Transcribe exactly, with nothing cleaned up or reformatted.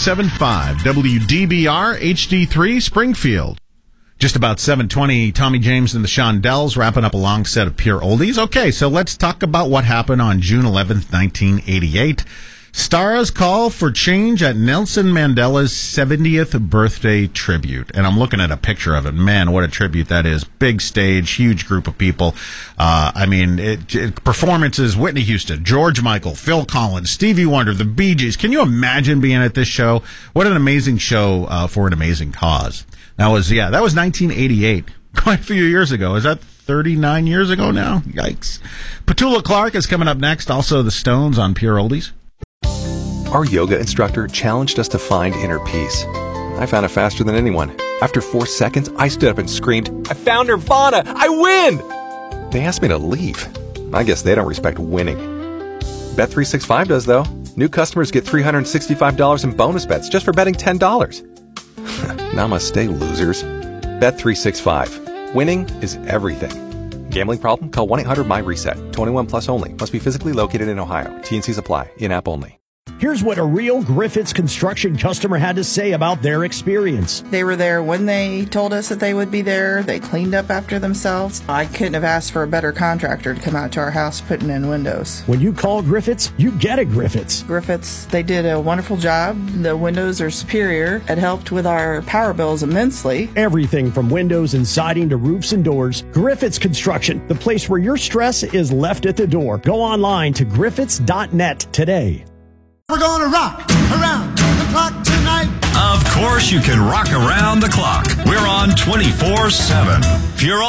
seven five W D B R H D three Springfield. Just about seven twenty, Tommy James and the Shondells wrapping up a long set of pure oldies. Okay, so let's talk about what happened on June eleventh, nineteen eighty-eight. Stars call for change at Nelson Mandela's seventieth birthday tribute. And I'm looking at a picture of it. Man, what a tribute that is. Big stage, huge group of people. Uh, I mean, it, it, performances, Whitney Houston, George Michael, Phil Collins, Stevie Wonder, the Bee Gees. Can you imagine being at this show? What an amazing show uh, for an amazing cause. That was, yeah, that was nineteen eighty-eight. Quite a few years ago. Is that thirty-nine years ago now? Yikes. Petula Clark is coming up next. Also, the Stones on Pure Oldies. Our yoga instructor challenged us to find inner peace. I found it faster than anyone. After four seconds, I stood up and screamed, "I found Nirvana! I win!" They asked me to leave. I guess they don't respect winning. Bet three sixty-five does, though. New customers get three hundred sixty-five dollars in bonus bets just for betting ten dollars. Namaste, losers. Bet three sixty-five. Winning is everything. Gambling problem? Call one eight hundred my reset. twenty-one plus only. Must be physically located in Ohio. T and Cs apply. In-app only. Here's what a real Griffiths Construction customer had to say about their experience. They were there when they told us that they would be there. They cleaned up after themselves. I couldn't have asked for a better contractor to come out to our house putting in windows. When you call Griffiths, you get a Griffiths. Griffiths, they did a wonderful job. The windows are superior. It helped with our power bills immensely. Everything from windows and siding to roofs and doors. Griffiths Construction, the place where your stress is left at the door. Go online to griffiths dot net today. We're going to rock around the clock tonight. Of course you can rock around the clock. We're on twenty-four seven. Pure